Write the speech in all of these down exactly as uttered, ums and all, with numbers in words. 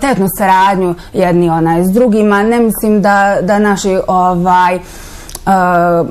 kvalitetnu saradnju jedni onaj s drugima. Ne mislim da, da naši ovaj, uh,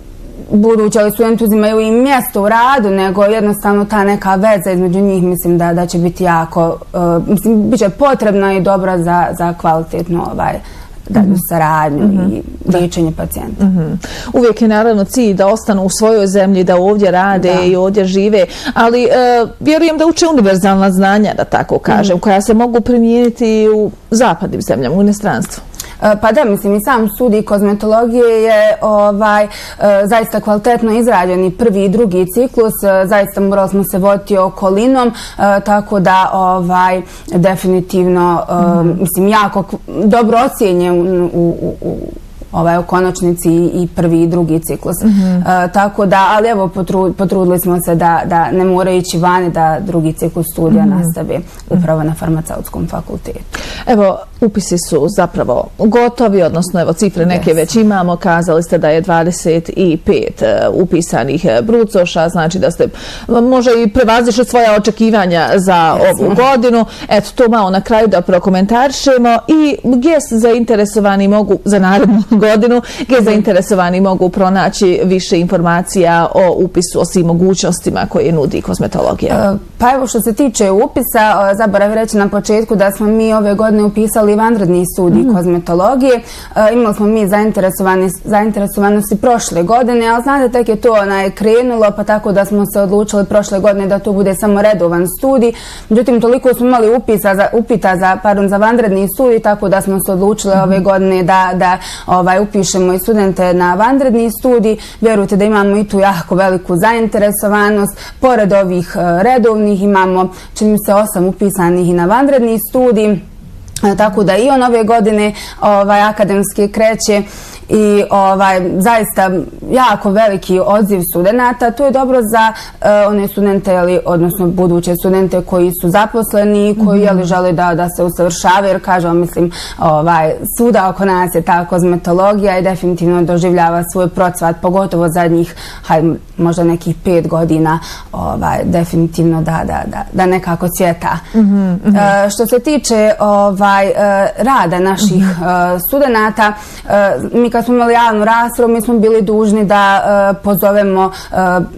budući ali studenti uzimaju i mjesto u radu, nego jednostavno ta neka veza između njih mislim da, da će biti jako, uh, mislim, bit će potrebna i dobra za, za kvalitetnu ovaj, dalju saradnju mm-hmm. i liječenje pacijenta. Mm-hmm. Uvijek je naravno cilj da ostanu u svojoj zemlji, da ovdje rade da. i ovdje žive, ali e, vjerujem da uče univerzalna znanja, da tako kažem, mm-hmm. koja se mogu primijeniti u zapadnim zemljama, u inostranstvu. Pa da, mislim, i sam studij kozmetologije je ovaj, zaista kvalitetno izrađen i prvi i drugi ciklus, zaista morali smo se voditi okolinom, tako da ovaj, definitivno, mm. mislim, jako dobro ocijenjen u, u, u ovaj, u konačnici i prvi i drugi ciklus. Mm-hmm. Uh, tako da, ali evo, potru, potrudili smo se da, da ne moraju ići vani, da drugi ciklus studija mm-hmm. nastavi upravo na farmaceutskom fakultetu. Evo, upisi su zapravo gotovi, odnosno evo cifre neke yes. već imamo, kazali ste da je dvadeset pet uh, upisanih brucoša, znači da ste možda i prevazišli svoja očekivanja za yes. ovu godinu. Eto, to malo na kraju da prokomentarišemo i gdje zainteresovani mogu za narednu godinu, gdje zainteresovani mogu pronaći više informacija o upisu, o svim mogućnostima koje nudi kozmetologija. Pa evo što se tiče upisa, zaboravim reći na početku da smo mi ove godine upisali vanredni studij mm. kozmetologije. Imali smo mi zainteresovanosti prošle godine, ali znate, tek je to onaj krenulo, pa tako da smo se odlučili prošle godine da to bude samo redovan studij. Međutim, toliko smo imali upisa za, upita za, pardon, za vanredni studij, tako da smo se odlučili mm. ove godine da, da ovaj, upišemo i studente na vanredni studij. Vjerujte da imamo i tu jako veliku zainteresovanost. Pored ovih redovnih imamo, čini se, osam upisanih i na vanredni studij. Tako da i on ove godine ovaj, akademski kreće i ovaj, zaista jako veliki odziv studenata. To je dobro za uh, one studente, ali, odnosno buduće studente koji su zaposleni i koji mm-hmm. žele da, da se usavršavaju, jer kažem, mislim, ovaj, svuda oko nas je ta kozmetologija i definitivno doživljava svoj procvat, pogotovo zadnjih, hajde, možda nekih pet godina, ovaj, definitivno da, da, da, da nekako cvjeta. Mm-hmm. Uh, što se tiče ovaj, uh, rada naših mm-hmm. uh, studenata, uh, mi kad smo imali javnu raspravu, mi smo bili dužni da uh, pozovemo uh,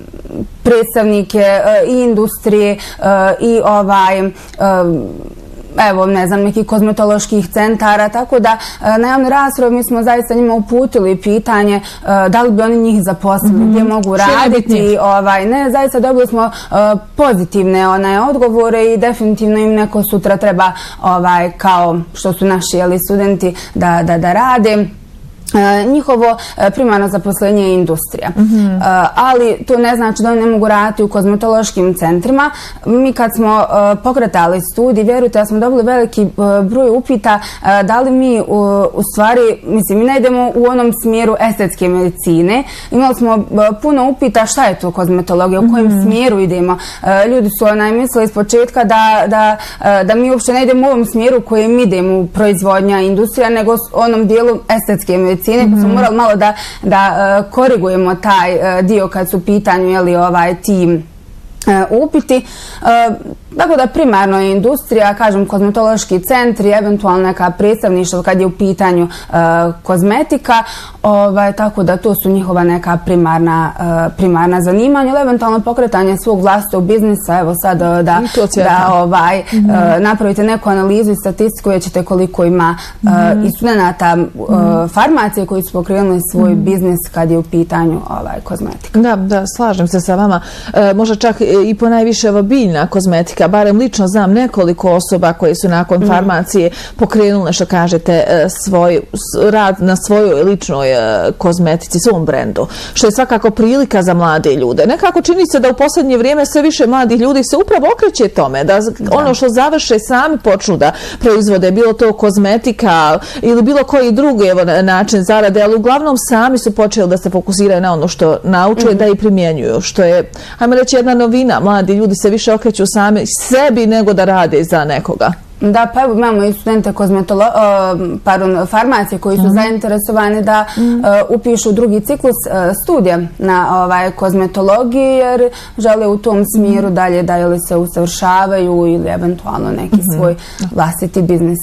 predstavnike uh, i industrije uh, i ovaj uh, evo, ne znam, nekih kozmetoloških centara, tako da na javnoj raspravi mi smo zaista njima uputili pitanje uh, da li bi oni njih zaposlili, mm-hmm. gdje mogu raditi. Ovaj, ne, zaista dobili smo uh, pozitivne onaj, odgovore i definitivno im neko sutra treba, ovaj, kao što su naši jeli, studenti, da, da, da rade. Uh, njihovo uh, primarno zaposlenje je industrija. Mm-hmm. uh, ali to ne znači da oni ne mogu raditi u kozmetološkim centrima. Mi kad smo uh, pokretali studij, vjerujte da smo dobili veliki uh, broj upita uh, da li mi uh, u stvari, mislim, mi ne idemo u onom smjeru estetske medicine. Imali smo uh, puno upita šta je to kozmetologija, u kojem mm-hmm. smjeru idemo. Uh, ljudi su onaj mislili iz početka da, da, uh, da mi uopšte ne idemo u ovom smjeru u kojem idemo u proizvodnja industrija, nego u onom dijelu estetske medicine. Pa smo morali malo da, da uh, korigujemo taj uh, dio kad su u pitanju jeli, ovaj, ti uh, upiti. Uh, Tako da primarno je industrija, kažem, kozmetološki centri, eventualno neka predstavništva kad je u pitanju uh, kozmetika, ovaj, tako da to su njihova neka primarna, uh, primarna zanimanja, ili eventualno pokretanje svog vlastitog biznisa, evo sad uh, da, da ovaj, mm-hmm. uh, napravite neku analizu i statistiku, jer ćete koliko ima uh, mm-hmm. i studenta uh, mm-hmm. farmacije koji su pokrenuli svoj mm-hmm. biznis kad je u pitanju ovaj, kozmetika. Da, da, slažem se sa vama. E, možda čak i po najviše biljna kozmetika. Barem lično znam nekoliko osoba koje su nakon mm. farmacije pokrenule, što kažete, svoj rad na svojoj ličnoj kozmetici, svom brendu, što je svakako prilika za mlade ljude. Nekako čini se da u posljednje vrijeme sve više mladih ljudi se upravo okreće tome, da, da. ono što završe sami počnu da proizvode, bilo to kozmetika ili bilo koji drugi evo, način zarade, ali uglavnom sami su počeli da se fokusiraju na ono što nauče mm. da i primjenjuju, što je, ajmo reći, jedna novina. Mladi ljudi se više okreću sami sebi nego da rade za nekoga. Da, pa evo imamo i studente kozmetolo, uh, pardon, farmacije koji su mm-hmm. zainteresovani da mm-hmm. uh, upišu drugi ciklus uh, studija na ovaj, kozmetologiji, jer žele u tom smjeru dalje da ili se usavršavaju ili eventualno neki mm-hmm. svoj vlastiti biznis